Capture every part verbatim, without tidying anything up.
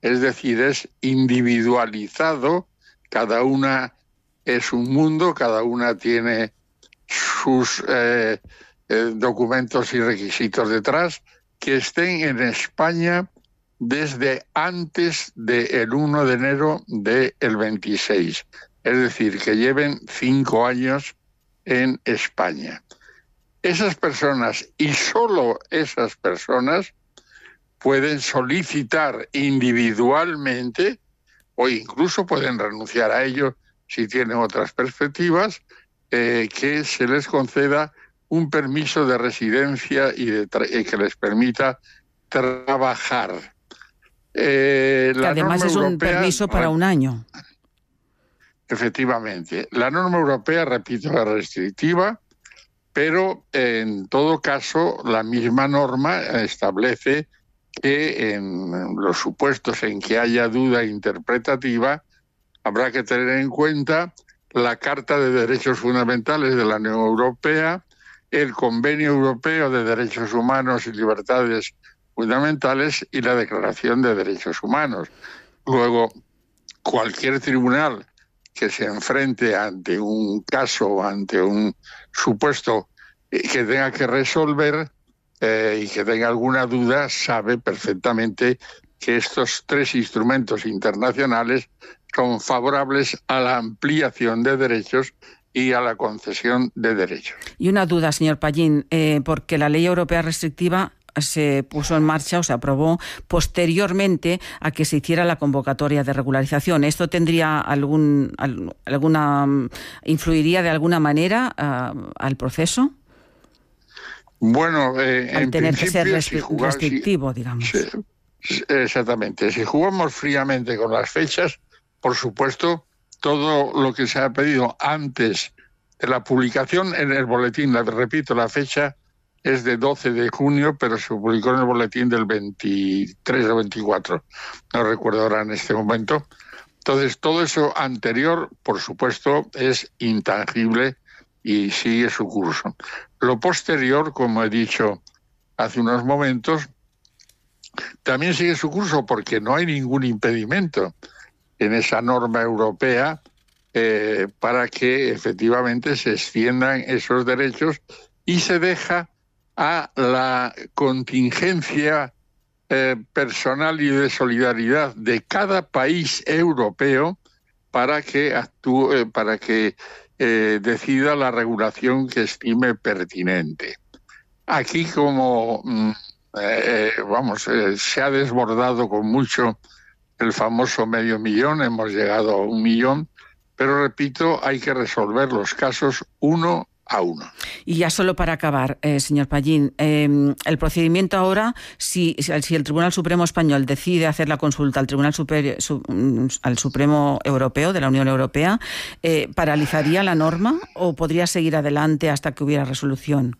Es decir, es individualizado, cada una es un mundo, cada una tiene sus eh, eh, documentos y requisitos detrás, que estén en España desde antes del uno de enero del veintiséis. Es decir, que lleven cinco años en España. Esas personas, y solo esas personas, pueden solicitar individualmente, o incluso pueden renunciar a ello si tienen otras perspectivas, eh, que se les conceda un permiso de residencia y, de tra- y que les permita trabajar. Eh, Que la además norma es un europea, permiso para un año. Efectivamente. La norma europea, repito, es restrictiva, pero en todo caso la misma norma establece que en los supuestos en que haya duda interpretativa habrá que tener en cuenta la Carta de Derechos Fundamentales de la Unión Europea, el Convenio Europeo de Derechos Humanos y Libertades Fundamentales y la Declaración de Derechos Humanos. Luego, cualquier tribunal que se enfrente ante un caso, ante un supuesto que tenga que resolver eh, y que tenga alguna duda, sabe perfectamente que estos tres instrumentos internacionales son favorables a la ampliación de derechos y a la concesión de derechos. Y una duda, señor Pallín, eh, porque la ley europea restrictiva se puso en marcha o se aprobó posteriormente a que se hiciera la convocatoria de regularización. ¿Esto tendría algún alguna influiría de alguna manera uh, al proceso? Bueno, eh, al en tener que ser si jugamos, restrictivo, si, digamos. Si, exactamente. Si jugamos fríamente con las fechas, por supuesto, todo lo que se ha pedido antes de la publicación en el boletín, la, repito, la fecha es de doce de junio, pero se publicó en el boletín del veintitrés o veinticuatro, no recuerdo ahora en este momento. Entonces, todo eso anterior, por supuesto, es intangible y sigue su curso. Lo posterior, como he dicho hace unos momentos, también sigue su curso porque no hay ningún impedimento en esa norma europea eh, para que efectivamente se extiendan esos derechos y se deja a la contingencia eh, personal y de solidaridad de cada país europeo para que actúe, para que eh, decida la regulación que estime pertinente. Aquí, como eh, vamos, eh, se ha desbordado con mucho el famoso medio millón, hemos llegado a un millón, pero repito, hay que resolver los casos uno a uno. Y ya solo para acabar, eh, señor Pallín, eh, el procedimiento ahora, si, si el Tribunal Supremo Español decide hacer la consulta al Tribunal Super, su, al Supremo Europeo, de la Unión Europea, eh, ¿paralizaría la norma o podría seguir adelante hasta que hubiera resolución?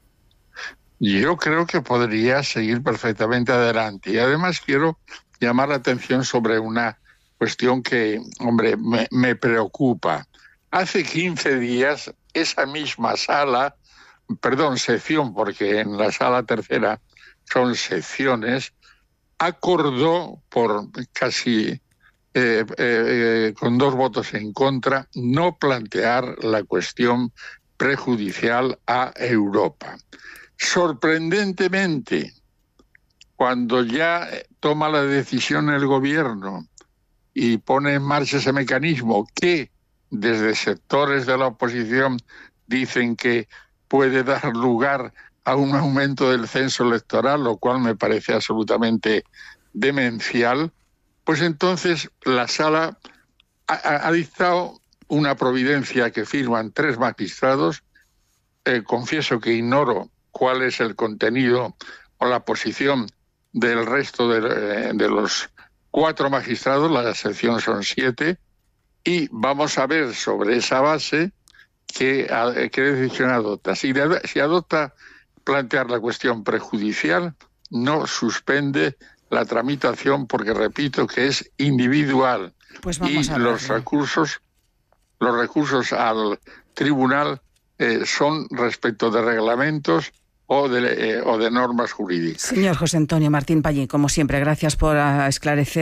Yo creo que podría seguir perfectamente adelante. Y además quiero llamar la atención sobre una cuestión que, hombre, me, me preocupa. Hace quince días, esa misma sala, perdón, sección, porque en la sala tercera son secciones, acordó por casi eh, eh, con dos votos en contra no plantear la cuestión prejudicial a Europa. Sorprendentemente, cuando ya toma la decisión el gobierno y pone en marcha ese mecanismo que desde sectores de la oposición dicen que puede dar lugar a un aumento del censo electoral, lo cual me parece absolutamente demencial, pues entonces la sala ha, ha dictado una providencia que firman tres magistrados. Eh, confieso que ignoro cuál es el contenido o la posición del resto de, de los cuatro magistrados, la sección son siete, y vamos a ver sobre esa base qué, qué decisión adopta. Si, si adopta plantear la cuestión prejudicial, no suspende la tramitación porque, repito, que es individual. Pues vamos y a los recursos, los recursos al tribunal eh, son respecto de reglamentos o de, eh, o de normas jurídicas. Señor José Antonio Martín Pallín, como siempre, gracias por esclarecer